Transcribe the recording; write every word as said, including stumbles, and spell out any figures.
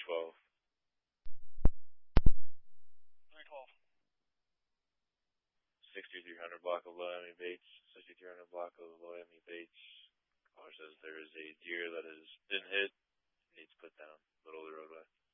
twelve. three twelve. sixty-three hundred block of Loemi Bates. sixty-three hundred block of Loemi Bates. Caller says there is a deer that has been hit. Needs put down. Middle of the roadway.